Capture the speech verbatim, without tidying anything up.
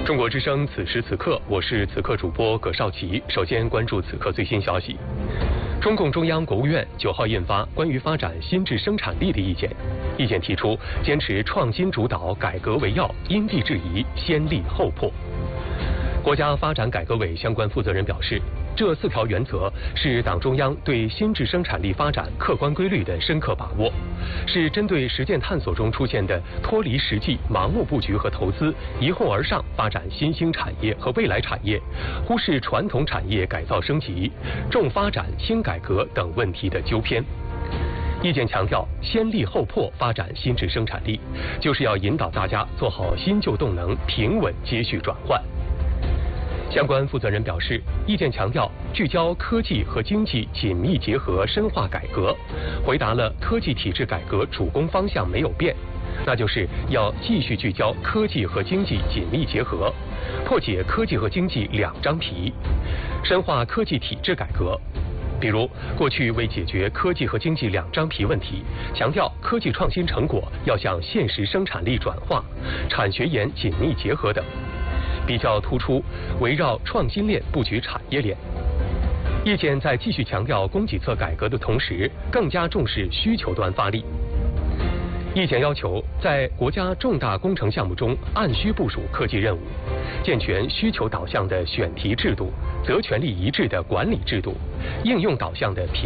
中国之声此时此刻，我是此刻主播葛少奇。首先关注此刻最新消息。中共中央、国务院九号印发关于发展新质生产力的意见，意见提出坚持创新主导、改革为要，因地制宜，先立后破。国家发展改革委相关负责人表示，这四条原则是党中央对新质生产力发展客观规律的深刻把握，是针对实践探索中出现的脱离实际、盲目布局和投资、一哄而上发展新兴产业和未来产业，忽视传统产业改造升级、重发展轻改革等问题的纠偏。意见强调，先立后破发展新质生产力，就是要引导大家做好新旧动能平稳接续转换。相关负责人表示，意见强调聚焦科技和经济紧密结合、深化改革，回答了科技体制改革主攻方向没有变，那就是要继续聚焦科技和经济紧密结合，破解科技和经济两张皮，深化科技体制改革。比如，过去为解决科技和经济两张皮问题，强调科技创新成果要向现实生产力转化，产学研紧密结合等。比较突出围绕创新链布局产业链。意见在继续强调供给侧改革的同时，更加重视需求端发力。意见要求在国家重大工程项目中按需部署科技任务，健全需求导向的选题制度、责权利一致的管理制度、应用导向的评